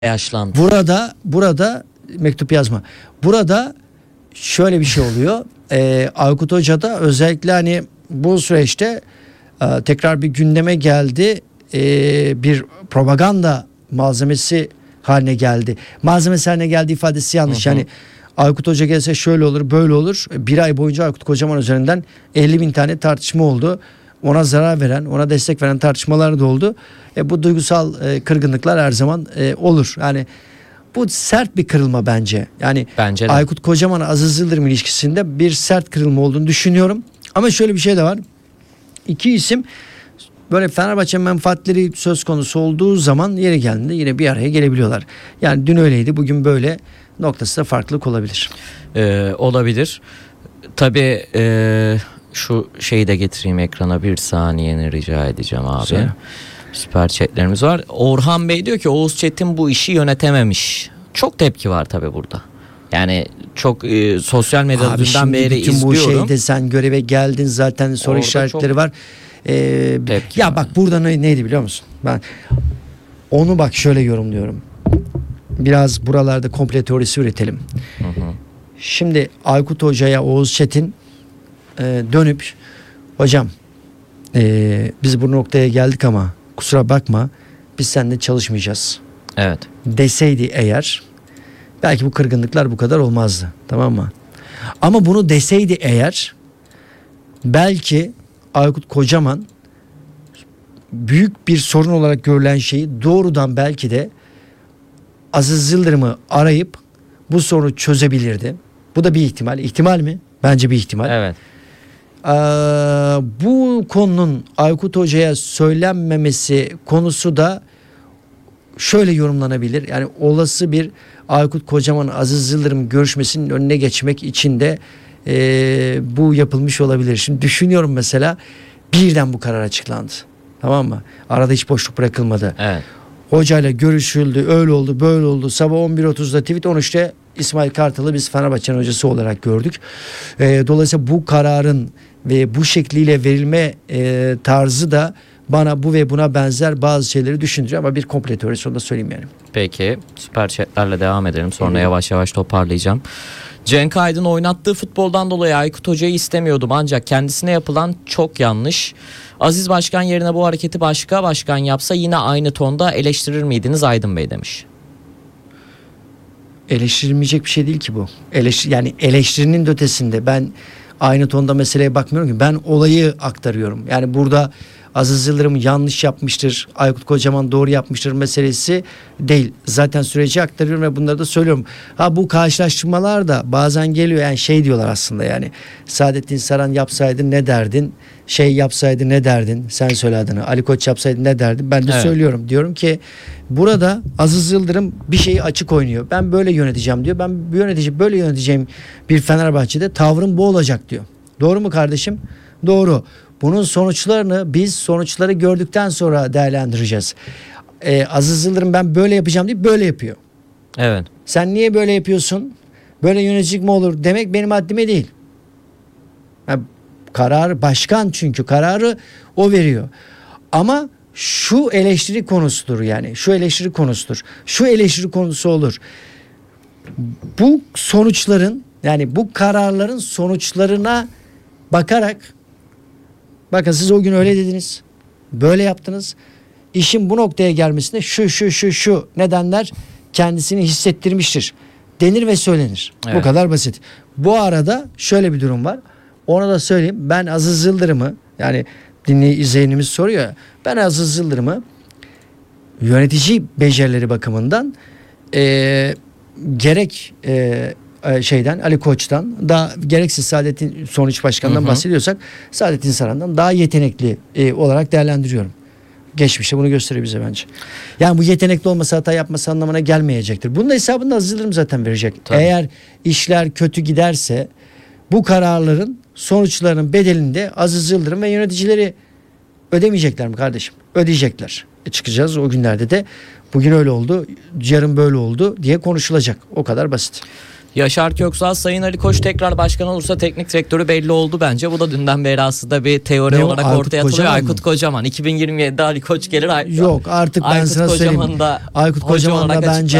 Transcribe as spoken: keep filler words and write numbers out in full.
yaşlandı. Burada burada mektup yazma. Burada şöyle bir şey oluyor. Ee, Aykut Hoca da özellikle hani bu süreçte e, tekrar bir gündeme geldi. Ee, bir propaganda malzemesi haline geldi. Malzemesi haline geldi ifadesi yanlış. Hı hı. Yani Aykut Hoca gelse şöyle olur, böyle olur. Bir ay boyunca Aykut Kocaman üzerinden elli bin tane tartışma oldu. Ona zarar veren, ona destek veren tartışmalar da oldu. E, bu duygusal e, kırgınlıklar her zaman e, olur. Yani bu sert bir kırılma bence. Yani bence de. Aykut Kocaman Aziz Yıldırım ilişkisinde bir sert kırılma olduğunu düşünüyorum. Ama şöyle bir şey de var. İki isim böyle Fenerbahçe menfaatleri söz konusu olduğu zaman yeri geldiğinde yine bir araya gelebiliyorlar. Yani dün öyleydi, bugün böyle, noktası da farklılık olabilir. Ee, olabilir. Tabii e, şu şeyi de getireyim ekrana, bir saniyeni rica edeceğim abi. Söyle. Süper chatlerimiz var. Orhan Bey diyor ki Oğuz Çetin bu işi yönetememiş. Çok tepki var tabii burada. Yani çok e, sosyal medyada dünden beri bütün izliyorum. Bu şeyde sen göreve geldin zaten, soru Orada işaretleri çok var. Ee, ya var. bak burada ne, neydi biliyor musun? Ben onu bak şöyle yorumluyorum. Biraz buralarda komple teorisi üretelim. Hı hı. Şimdi Aykut Hoca'ya Oğuz Çetin e, dönüp hocam e, biz bu noktaya geldik ama kusura bakma biz seninle çalışmayacağız. Evet. Deseydi eğer belki bu kırgınlıklar bu kadar olmazdı. Tamam mı? Ama bunu deseydi eğer belki Aykut Kocaman büyük bir sorun olarak görülen şeyi doğrudan belki de Aziz Yıldırım'ı arayıp bu sorunu çözebilirdi. Bu da bir ihtimal. İhtimal mi? Bence bir ihtimal. Evet. Ee, bu konunun Aykut Hoca'ya söylenmemesi konusu da şöyle yorumlanabilir. Yani olası bir Aykut Kocaman Aziz Yıldırım görüşmesinin önüne geçmek için de e, bu yapılmış olabilir. Şimdi düşünüyorum mesela, birden bu karar açıklandı. Tamam mı? Arada hiç boşluk bırakılmadı. Evet. Hocayla görüşüldü, öyle oldu, böyle oldu. Sabah on bir otuzda tweet, on üçte İsmail Kartal'ı biz Fenerbahçe'nin hocası olarak gördük. E, dolayısıyla bu kararın ve bu şekliyle verilme e, tarzı da bana bu ve buna benzer bazı şeyleri düşündürüyor ama bir komple teorisi, onu da söyleyeyim yani. Peki süper chatlerle devam edelim, sonra Evet. yavaş yavaş toparlayacağım. Cenk Aydın oynattığı futboldan dolayı Aykut Hoca'yı istemiyordum ancak kendisine yapılan çok yanlış. Aziz Başkan yerine bu hareketi başka başkan yapsa yine aynı tonda eleştirir miydiniz Aydın Bey demiş. Eleştirilmeyecek bir şey değil ki bu. Eleştir, yani eleştirinin de ötesinde ben aynı tonda meseleye bakmıyorum ki, ben olayı aktarıyorum. Yani burada Aziz Yıldırım yanlış yapmıştır, Aykut Kocaman doğru yapmıştır meselesi değil. Zaten süreci aktarıyorum ve bunları da söylüyorum. Ha bu karşılaştırmalar da bazen geliyor, yani şey diyorlar aslında, yani Saadettin Saran yapsaydı ne derdin? Şey yapsaydı ne derdin? Sen söyle adını. Ali Koç yapsaydı ne derdin? Ben de Evet. söylüyorum. Diyorum ki burada Aziz Yıldırım bir şeyi açık oynuyor. Ben böyle yöneteceğim diyor. Ben bir yönetici böyle yöneteceğim bir Fenerbahçe'de tavrım bu olacak diyor. Doğru mu kardeşim? Doğru. Bunun sonuçlarını biz sonuçları gördükten sonra değerlendireceğiz. Ee, Aziz Yıldırım ben böyle yapacağım deyip böyle yapıyor. Evet. Sen niye böyle yapıyorsun? Böyle yöneticilik mi olur demek benim haddime değil. Yani karar başkan, çünkü kararı o veriyor. Ama şu eleştiri konusudur yani. Şu eleştiri konusudur. Şu eleştiri konusu olur. Bu sonuçların, yani bu kararların sonuçlarına bakarak, bakın siz o gün öyle dediniz, böyle yaptınız. İşin bu noktaya gelmesinde şu şu şu şu nedenler kendisini hissettirmiştir denir ve söylenir. Evet. Bu kadar basit. Bu arada şöyle bir durum var. Onu da söyleyeyim. Ben Aziz Yıldırım'ı, yani dinleyici izleyenimiz soruyor ya, ben Aziz Yıldırım'ı yönetici becerileri bakımından e, gerek e, şeyden, Ali Koç'tan da, gerekse Saadettin Sonuç Başkan'dan hı hı. bahsediyorsak Saadettin Saran'dan daha yetenekli e, olarak değerlendiriyorum. Geçmişte bunu gösteriyor bize bence. Yani bu yetenekli olmasa, hata yapması anlamına gelmeyecektir. Bunun da hesabını da Aziz Yıldırım zaten verecek. Tabii. Eğer işler kötü giderse bu kararların sonuçlarının bedelini de Aziz Yıldırım ve yöneticileri ödemeyecekler mi kardeşim? Ödeyecekler. E çıkacağız o günlerde de bugün öyle oldu, yarın böyle oldu diye konuşulacak. O kadar basit. Yaşar Köksal, Sayın Ali Koç tekrar başkan olursa teknik direktörü belli oldu bence. Bu da dünden beri aslında bir teori Ne o, olarak Aykut ortaya atılıyor. Kocaman Aykut mı? Kocaman. iki bin yirmi yedi'de Ali Koç gelir. Ay- Yok artık ben Aykut sana söyleyeyim. Kocaman da Aykut hoca Kocaman da olarak bence